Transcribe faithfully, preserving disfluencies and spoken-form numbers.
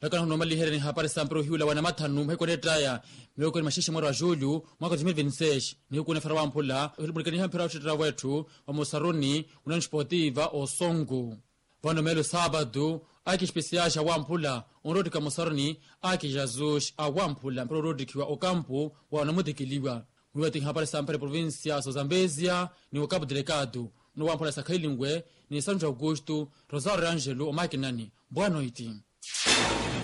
Haka na normali hereni hapare sampro hiula wana matanu mheko netaya mloko ni mashishi mwara wa Julio mwaka elfu mbili na ishirini na sita ni huko nefara wa mpula hilibulika hampira utitara wetu wa Mosaroni unanisportiva Osongo vano melo sabado aki especiaja wa mpula onrodika Mosaroni aki jazush a wa mpula mpro rodikiwa okampo wa wanamudikiliwa mwiwati hapare sampare provincia so Zambezia ni o Cabo Delegado no wa mpula Sakhailingwe ni Santo Augusto Rosario Angelo o makinani boa noite.